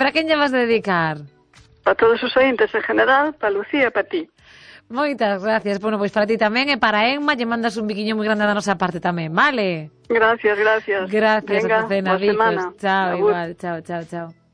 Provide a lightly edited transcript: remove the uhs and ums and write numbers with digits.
para quen lle vas a dedicar? Para todos os ointes en general, para Lucía e para ti. Moitas gracias. Bueno, pois para ti tamén e para Emma lle mandas un biquiño moi grande da nosa parte tamén, vale? Gracias. Gracias, Venga, Azucena, boa semana. bicos. Chao, Agur. igual. Chao.